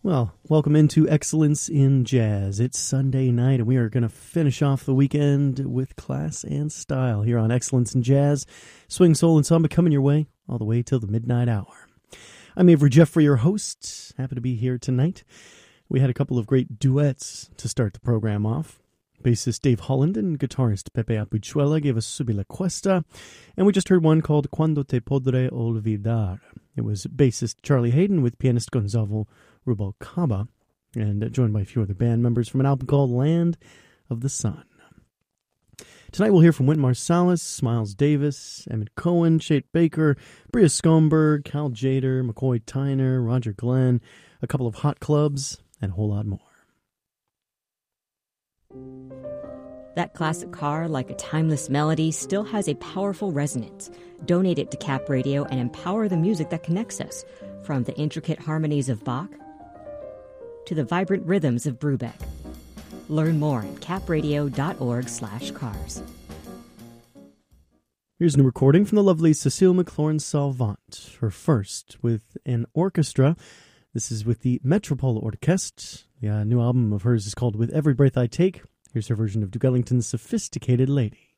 Well, welcome into Excellence in Jazz. It's Sunday night, and we are going to finish off the weekend with class and style here on Excellence in Jazz. Swing, soul, and samba coming your way all the way till the midnight hour. I'm Avery Jeffrey, your host. Happy to be here tonight. We had a couple of great duets to start the program off. Bassist Dave Holland and guitarist Pepe Apuchuela gave us Subi la Cuesta, and we just heard one called Cuando te podré olvidar. It was bassist Charlie Hayden with pianist Gonzalo Rubalcaba, and joined by a few other band members from an album called Land of the Sun. Tonight we'll hear from Wynton Marsalis, Miles Davis, Emmett Cohen, Chet Baker, Bria Skomberg, Cal Tjader, McCoy Tyner, Roger Glenn, a couple of hot clubs, and a whole lot more. That classic car, like a timeless melody, still has a powerful resonance. Donate it to Cap Radio and empower the music that connects us, from the intricate harmonies of Bach to the vibrant rhythms of Brubeck. Learn more at capradio.org/cars. Here's a new recording from the lovely Cecile McLaurin Salvant, her first with an orchestra. This is with the Metropole Orchestre. The new album of hers is called With Every Breath I Take. Here's her version of Duke Ellington's Sophisticated Lady.